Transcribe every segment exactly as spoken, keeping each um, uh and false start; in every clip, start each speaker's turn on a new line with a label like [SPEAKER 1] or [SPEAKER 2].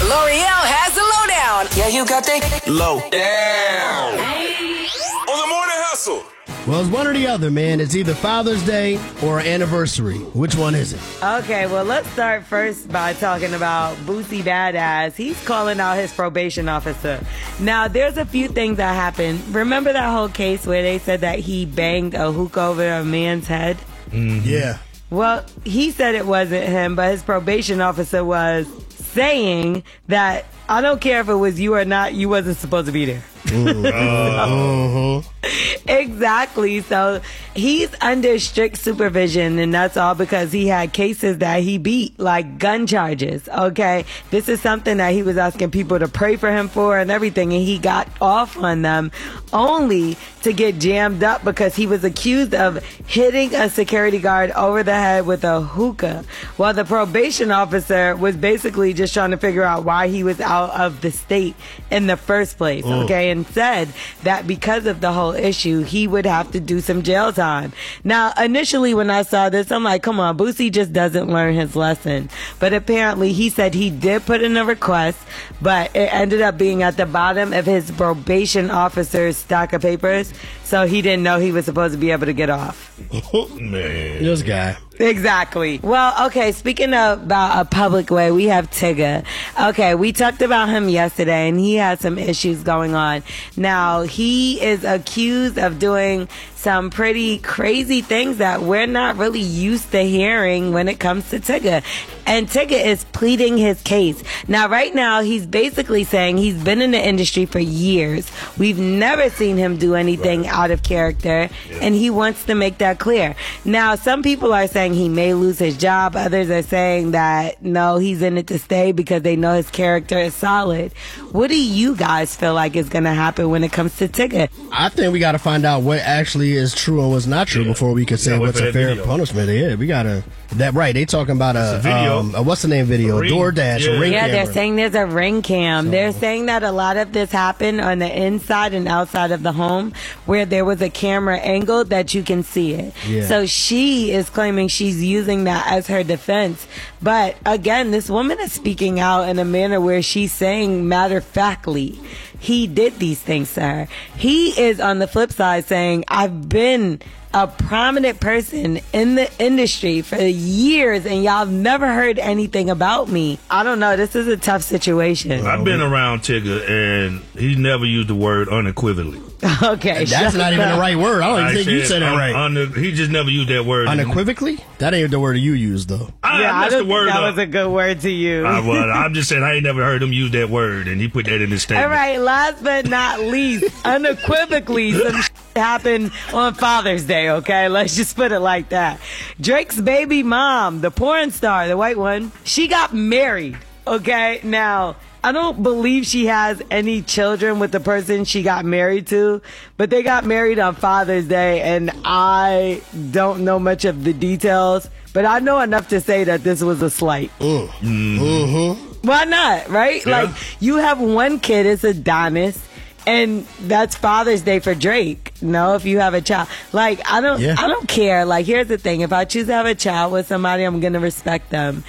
[SPEAKER 1] L'Oreal has the lowdown. Yeah, you got the low down.
[SPEAKER 2] On the Morning Hustle.
[SPEAKER 3] Well, it's one or the other, man. It's either Father's Day or anniversary. Which one is it?
[SPEAKER 4] Okay, well, let's start first by talking about Boosie Badass. He's calling out his probation officer. Now, there's a few things that happened. Remember that whole case where they said that he banged a hookah over a man's head?
[SPEAKER 3] Mm-hmm. Yeah.
[SPEAKER 4] Well, he said it wasn't him, but his probation officer was saying that I don't care if it was you or not, you wasn't supposed to be there.
[SPEAKER 3] Mm-hmm. uh-huh.
[SPEAKER 4] Exactly. So he's under strict supervision, and that's all because he had cases that he beat, like gun charges. Okay. This is something that he was asking people to pray for him for and everything, and he got off on them only to get jammed up because he was accused of hitting a security guard over the head with a hookah. While the probation officer was basically just trying to figure out why he was out of the state in the first place.
[SPEAKER 3] Mm.
[SPEAKER 4] Okay. And said that because of the whole issue, he would have to do some jail time. Now, initially when I saw this, I'm like, come on, Boosie just doesn't learn his lesson. But apparently he said he did put in a request, but it ended up being at the bottom of his probation officer's stack of papers. So he didn't know he was supposed to be able to get off.
[SPEAKER 3] Man. This guy.
[SPEAKER 4] Exactly. Well, okay, speaking of, about a public way, we have Tigger. Okay, we talked about him yesterday, and he had some issues going on. Now, he is accused of doing some pretty crazy things that we're not really used to hearing when it comes to Tigger. And Tigger is pleading his case. Now, right now, he's basically saying he's been in the industry for years. We've never seen him do anything right. out of character, yeah. and he wants to make that clear. Now, some people are saying he may lose his job. Others are saying that, no, he's in it to stay because they know his character is solid. What do you guys feel like is going to happen when it comes to Tigger?
[SPEAKER 3] I think we got to find out what actually is true and what's not true yeah. before we can say yeah, what's a fair video. punishment. Yeah, we got to... That right, they talking about a, a video. Um, a what's the name video? A DoorDash,
[SPEAKER 4] yeah.
[SPEAKER 3] a ring
[SPEAKER 4] yeah,
[SPEAKER 3] camera.
[SPEAKER 4] Yeah, they're saying there's a ring cam. So. They're saying that a lot of this happened on the inside and outside of the home where there was a camera angle that you can see it.
[SPEAKER 3] Yeah.
[SPEAKER 4] So she is claiming she's using that as her defense. But again, this woman is speaking out in a manner where she's saying matter-of-factly, he did these things to her. He is on the flip side saying, I've been a prominent person in the industry for years and y'all have never heard anything about me. I don't know. This is a tough situation.
[SPEAKER 5] I've been around Tigger and he never used the word unequivocally.
[SPEAKER 4] Okay.
[SPEAKER 3] That's not even the right word. I don't even I think you said it right.
[SPEAKER 5] Un, un, he just never used that word.
[SPEAKER 3] Unequivocally? That ain't the word you used, though.
[SPEAKER 5] I,
[SPEAKER 4] yeah, I don't
[SPEAKER 5] the word
[SPEAKER 4] think that
[SPEAKER 5] up.
[SPEAKER 4] was a good word to use.
[SPEAKER 5] I, well, I'm just saying I ain't never heard him use that word, and he put that in his statement.
[SPEAKER 4] All right, last but not least, unequivocally, some shit happened on Father's Day, okay? Let's just put it like that. Drake's baby mom, the porn star, the white one, she got married, okay? Now, I don't believe she has any children with the person she got married to, but they got married on Father's Day, and I don't know much of the details, but I know enough to say that this was a slight.
[SPEAKER 3] Mm. Mm-hmm.
[SPEAKER 4] Why not, right?
[SPEAKER 5] Yeah.
[SPEAKER 4] Like, you have one kid, it's Adonis, and that's Father's Day for Drake. No, if you have a child. Like, I don't,
[SPEAKER 3] yeah.
[SPEAKER 4] I don't care. Like, here's the thing. If I choose to have a child with somebody, I'm going to respect them.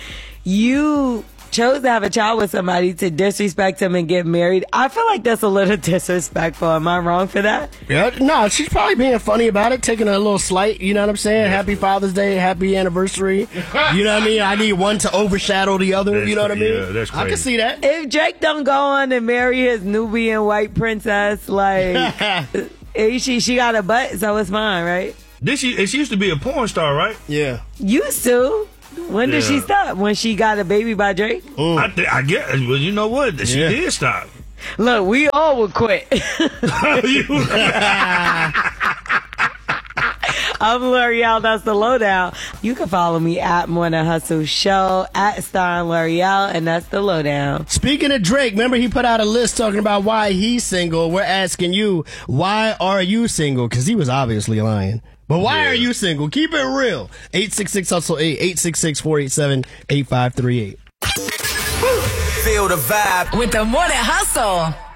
[SPEAKER 4] You chose to have a child with somebody to disrespect him and get married. I feel like that's a little disrespectful. Am I wrong for that?
[SPEAKER 3] Yeah, no, she's probably being funny about it, taking a little slight, you know what I'm saying? Happy Father's Day, happy anniversary. You know what I mean? I need one to overshadow the other,
[SPEAKER 5] that's
[SPEAKER 3] you know what I mean?
[SPEAKER 5] Yeah, that's crazy.
[SPEAKER 3] I can see that.
[SPEAKER 4] If Drake don't go on and marry his Nubian white princess, like, she, she got a butt, so it's fine, right?
[SPEAKER 5] Did she, she used to be a porn star, right?
[SPEAKER 3] Yeah.
[SPEAKER 4] Used to. When did
[SPEAKER 5] yeah.
[SPEAKER 4] she stop? When she got a baby by Drake?
[SPEAKER 3] Mm.
[SPEAKER 5] I, th- I guess. Well, you know what? She
[SPEAKER 3] yeah.
[SPEAKER 5] did stop.
[SPEAKER 4] Look, we all would quit. I'm L'Oreal, that's the lowdown. You can follow me at Morning Hustle Show, at Star L'Oreal, and that's the lowdown.
[SPEAKER 3] Speaking of Drake, remember he put out a list talking about why he's single. We're asking you, why are you single? Because he was obviously lying. But why yeah. are you single? Keep it real. eight six six hustle eight, eight six six, four eight seven, eight five three eight.
[SPEAKER 1] Feel the vibe with the Morning Hustle.